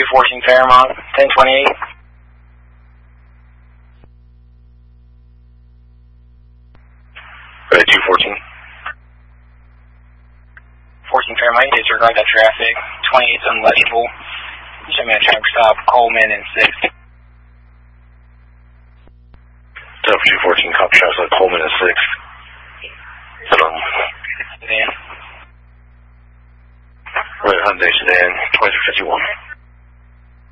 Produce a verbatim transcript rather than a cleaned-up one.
two fourteen Fairmont, ten twenty-eight. Go ahead, two fourteen. fourteen Fairmont, disregard that traffic. twenty-eight's unlegible. Show me a traffic stop, Coleman and six. Delta two fourteen, copy shots at Coleman and six. Hello. Sedan. Red Hyundai sedan, twenty-three fifty-one.